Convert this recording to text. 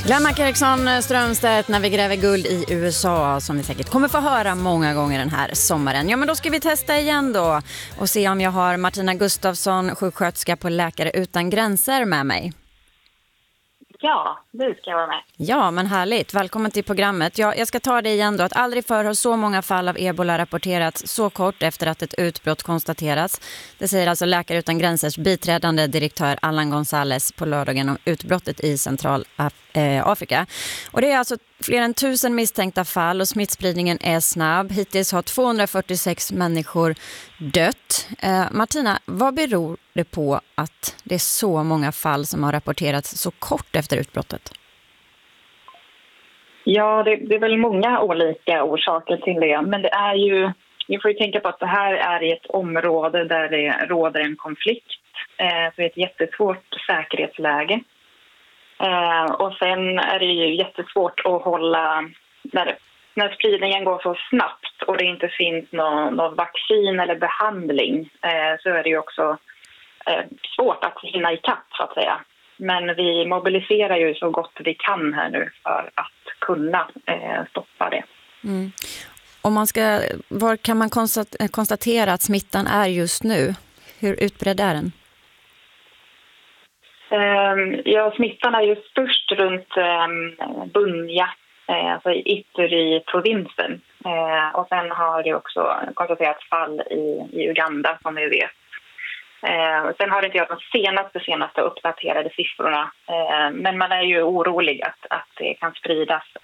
Glenmark Eriksson Strömstedt när vi gräver guld i USA, som vi säkert kommer få höra många gånger den här sommaren. Ja, men då ska vi testa igen då och se om jag har Martina Gustafsson, sjuksköterska på Läkare utan gränser med mig. Ja, du ska vara med. Ja, men härligt. Välkommen till programmet. Jag ska ta det igen då, att aldrig förr har så många fall av ebola rapporterats så kort efter att ett utbrott konstaterats. Det säger alltså Läkare utan gränsers biträdande direktör Allan Gonzales på lördagen om utbrottet i Centralafrika. Och det är alltså fler än 1000 misstänkta fall och smittspridningen är snabb. Hittills har 246 människor dött. Martina, vad beror det på att det är så många fall som har rapporterats så kort efter utbrottet? Ja, det är väl många olika orsaker till det. Men det är ju, ni får ju tänka på att det här är i ett område där det råder en konflikt. Så det är ett jättesvårt säkerhetsläge. Och sen är det ju jättesvårt att hålla, när spridningen går så snabbt och det inte finns någon vaccin eller behandling, så är det ju också svårt att hinna ikapp så att säga. Men vi mobiliserar ju så gott vi kan här nu för att kunna stoppa det. Mm. Var kan man konstatera att smittan är just nu? Hur utbredd är den? Ja, smittan är ju störst runt Bunia, alltså i Ituri-provinsen. Och sen har det också konstaterats fall i Uganda som vi vet. Sen har det inte gjort de senaste uppdaterade siffrorna. Men man är ju orolig att det kan spridas